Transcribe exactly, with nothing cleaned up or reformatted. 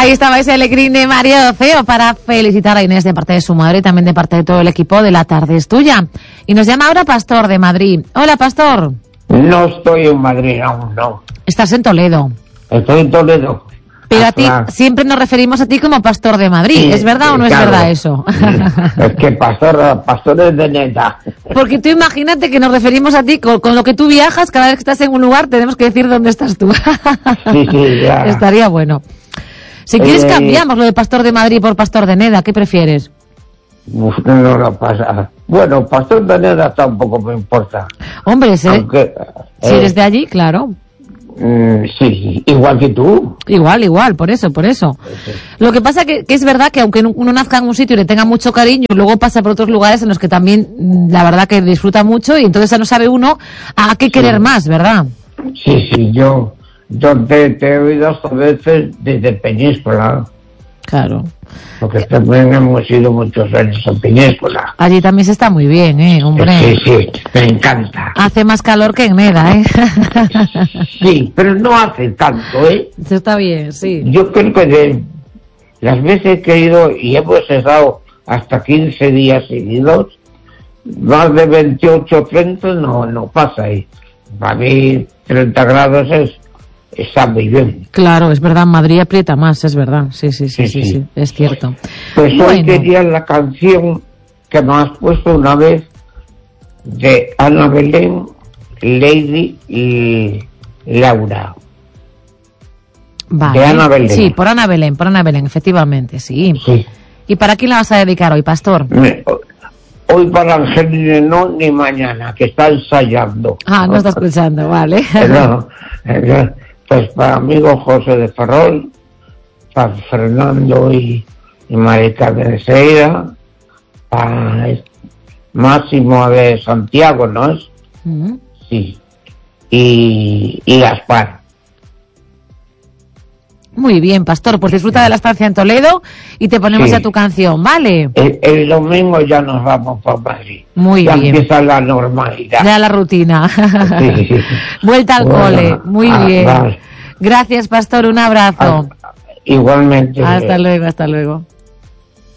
Ahí estaba ese alegrín de Mario Feo para felicitar a Inés de parte de su madre y también de parte de todo el equipo de La Tarde es Tuya. Y nos llama ahora Pastor de Madrid. Hola, Pastor. No estoy en Madrid aún, no. Estás en Toledo. Estoy en Toledo. Pero a ti siempre nos referimos a ti como Pastor de Madrid. Sí, ¿es verdad o no claro. es verdad eso? Es que pastor, pastores de neta. Porque tú imagínate que nos referimos a ti con, con lo que tú viajas, cada vez que estás en un lugar tenemos que decir dónde estás tú. Sí, sí, ya. Estaría bueno. Si quieres eh, cambiamos lo de Pastor de Madrid por Pastor de Neda, ¿qué prefieres? No, no lo pasa. Bueno, Pastor de Neda tampoco me importa. Hombre, si, Aunque, eh, si eres de allí, claro. Mm, sí, igual que tú. Igual, igual, por eso, por eso. Sí. Lo que pasa que, que es verdad que aunque uno nazca en un sitio y le tenga mucho cariño, luego pasa por otros lugares en los que también, la verdad que disfruta mucho y entonces ya no sabe uno a qué querer sí. más, ¿verdad? Sí, sí, yo, yo te, te he oído hasta veces desde Peñíscola. Claro. Porque también hemos ido muchos años a Peñíscola. Allí también se está muy bien, ¿eh, hombre? Sí, sí, me encanta. Hace más calor que en Neda, ¿eh? Sí, pero no hace tanto, ¿eh? Eso está bien, sí. Yo creo que de las veces que he ido, y hemos estado hasta quince días seguidos, más de veintiocho o treinta no, no pasa ahí. Para mí, treinta grados es... está muy bien. Claro, es verdad, Madrid aprieta más, es verdad. Sí, sí, sí, sí, sí, sí es cierto. Pues bueno. Hoy quería la canción que me has puesto una vez de Ana Belén, Lady y Laura. Vale. De Ana Belén. Sí, por Ana Belén, por Ana Belén, efectivamente, sí. Sí. ¿Y para quién la vas a dedicar hoy, Pastor? Me, hoy para Angelina no, ni mañana, que está ensayando. Ah, no está escuchando, vale. No, no. Pues para amigo José de Ferrol, para Fernando y, y Marica de Seira, para Máximo de Santiago, ¿no es? Uh-huh. Sí. Y, y Gaspar. Muy bien, Pastor, pues disfruta de la estancia en Toledo y te ponemos sí. ya tu canción, ¿vale? El, el domingo ya nos vamos para Madrid. Muy ya bien. Empieza la normalidad. Ya la rutina. Sí, sí. Vuelta al bueno, cole, muy ah, bien. Vale. Gracias, Pastor, un abrazo. Ah, igualmente. Hasta luego, hasta luego.